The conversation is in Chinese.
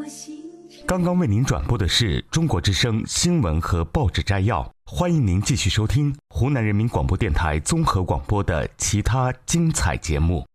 刚刚为您转播的是中国之声新闻和报纸摘要，欢迎您继续收听湖南人民广播电台综合广播的其他精彩节目。